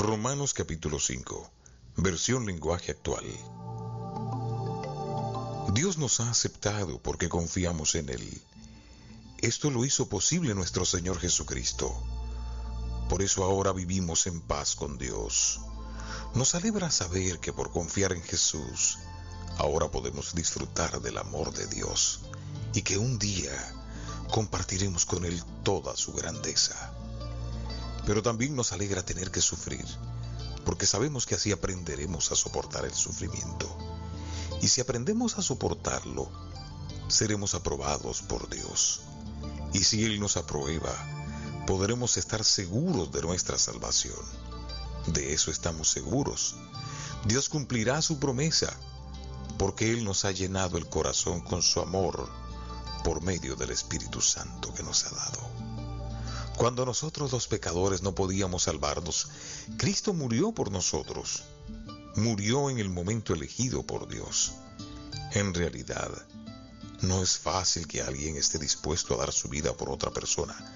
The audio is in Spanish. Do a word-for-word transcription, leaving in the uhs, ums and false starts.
Romanos capítulo cinco, versión lenguaje actual. Dios nos ha aceptado porque confiamos en Él. Esto lo hizo posible nuestro Señor Jesucristo. Por eso ahora vivimos en paz con Dios. Nos alegra saber que por confiar en Jesús, ahora podemos disfrutar del amor de Dios y que un día compartiremos con Él toda su grandeza. Pero también nos alegra tener que sufrir, porque sabemos que así aprenderemos a soportar el sufrimiento. Y si aprendemos a soportarlo, seremos aprobados por Dios. Y si Él nos aprueba, podremos estar seguros de nuestra salvación. De eso estamos seguros. Dios cumplirá su promesa, porque Él nos ha llenado el corazón con su amor por medio del Espíritu Santo que nos ha dado. Cuando nosotros los pecadores no podíamos salvarnos, Cristo murió por nosotros. Murió en el momento elegido por Dios. En realidad, no es fácil que alguien esté dispuesto a dar su vida por otra persona,